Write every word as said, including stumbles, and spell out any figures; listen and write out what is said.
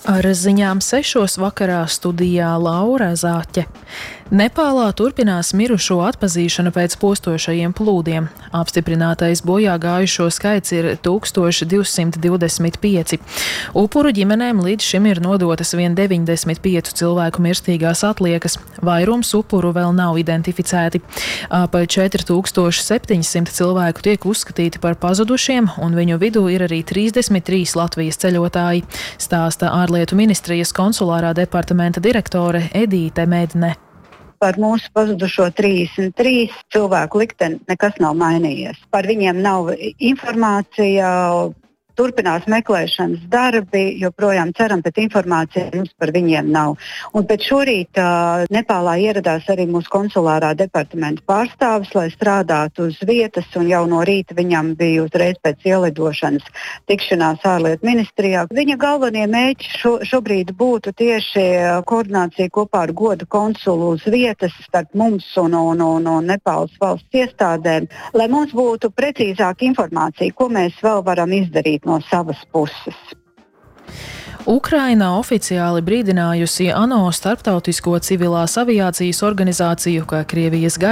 Ar ziņām sešos vakarā studijā Laura Zāķe. Nepālā turpinās mirušo atpazīšana pēc postošajiem plūdiem. Apstiprinātais bojā gājušo skaits ir tūkstoš divsimt divdesmit pieci. Upuru ģimenēm līdz šim ir nodotas vien deviņdesmit piecu cilvēku mirstīgās atliekas. Vairums upuru vēl nav identificēti. Ap četri tūkstoši septiņi simti cilvēku tiek uzskatīti par pazudušiem, un viņu vidū ir arī trīsdesmit trīs Latvijas ceļotāji, stāsta ārlietu ministrijas konsulārā departamenta direktore Edīte Medne. Par mūsu pazudušo trīsdesmit trīs cilvēku likteni nekas nav mainījies. Par viņiem nav informācija, turpinās meklēšanas darbi, joprojām ceram, bet informācija mums par viņiem nav. Un pēc šorīt uh, Nepālā ieradās arī mūsu konsulārā departamenta pārstāvis, lai strādātu uz vietas, un jau no rīta viņam bija uzreiz pēc ielidošanas tikšanās ārlietu ministrijā. Viņa galvenie mērķi šo, šobrīd būtu tieši koordinācija kopā ar goda konsulu uz vietas starp mums un, un, un, un Nepālas valsts iestādēm, lai mums būtu precīzāka informācija, ko mēs vēl varam izdarīt no savas puses. Ukraina oficiāli brīdinājusi ANO starptautisko civilās aviācijas organizāciju, ka Krievijas